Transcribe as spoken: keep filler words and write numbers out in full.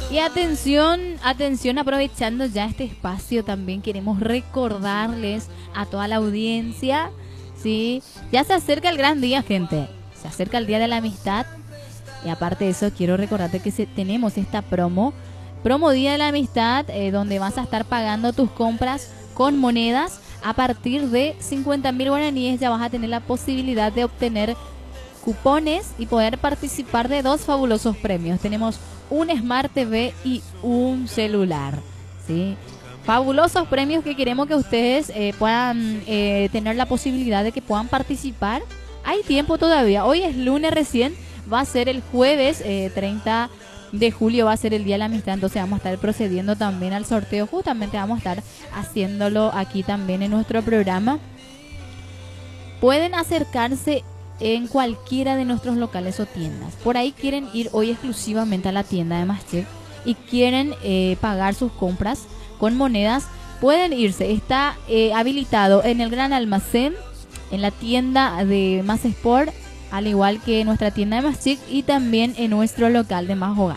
Y atención, atención, aprovechando ya este espacio también queremos recordarles a toda la audiencia, ¿sí? Ya se acerca el gran día, gente. Se acerca el Día de la Amistad. Y aparte de eso, quiero recordarte que se, tenemos esta promo, promo Día de la Amistad, eh, donde vas a estar pagando tus compras con monedas. A partir de cincuenta mil guaraníes ya vas a tener la posibilidad de obtener cupones y poder participar de dos fabulosos premios. Tenemos un Smart T V y un celular, ¿sí? Fabulosos premios que queremos que ustedes eh, puedan eh, tener la posibilidad de que puedan participar. Hay tiempo todavía. Hoy es lunes recién. Va a ser el jueves eh, treinta de julio. Va a ser el Día de la Amistad. Entonces vamos a estar procediendo también al sorteo. Justamente vamos a estar haciéndolo aquí también en nuestro programa. Pueden acercarse en cualquiera de nuestros locales o tiendas. Por ahí quieren ir hoy exclusivamente a la tienda de Maschek y quieren eh, pagar sus compras con monedas, pueden irse. Está eh, habilitado en el Gran Almacén, en la tienda de Más Sport, al igual que nuestra tienda de Maschek y también en nuestro local de Más Hogar.